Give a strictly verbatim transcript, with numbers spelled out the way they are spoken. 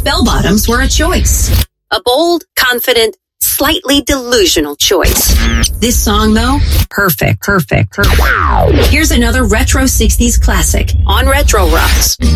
bell-bottoms were a choice. A bold, confident, slightly delusional choice. This song, though, perfect, perfect, perfect. Here's another retro sixties classic on Retro Rocks.